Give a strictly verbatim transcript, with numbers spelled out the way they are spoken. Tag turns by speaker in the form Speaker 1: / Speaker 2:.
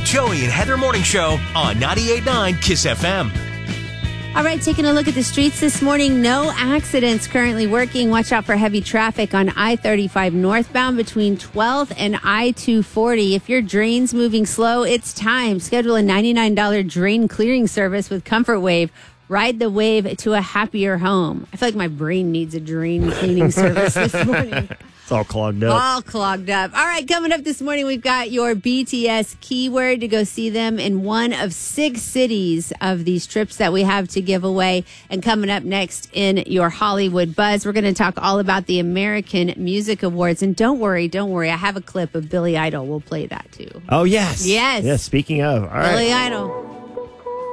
Speaker 1: Joey and Heather Morning Show on ninety-eight point nine Kiss F M.
Speaker 2: All right, taking a look at the streets this morning. No accidents currently working. Watch out for heavy traffic on I thirty-five northbound between twelfth and I two forty. If your drain's moving slow, it's time. Schedule a ninety-nine dollars drain clearing service with Comfort Wave. Ride the wave to a happier home. I feel like my brain needs a drain cleaning service this morning.
Speaker 3: It's all clogged up.
Speaker 2: All clogged up. All right, coming up this morning, we've got your B T S keyword to go see them in one of six cities of these trips that we have to give away. And coming up next in your Hollywood Buzz, we're going to talk all about the American Music Awards. And don't worry, don't worry. I have a clip of Billy Idol. We'll play that too.
Speaker 3: Oh, yes.
Speaker 2: Yes.
Speaker 3: Yes, speaking of. All right.
Speaker 2: Billy Idol.